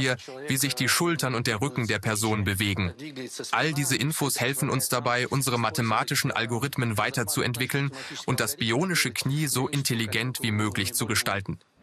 wir, wie sich die Schultern und der Rücken der Person bewegen. All diese Infos helfen uns dabei, unsere mathematischen Algorithmen weiterzuentwickeln und das bionische Knie so intelligent wie möglich zu gestalten.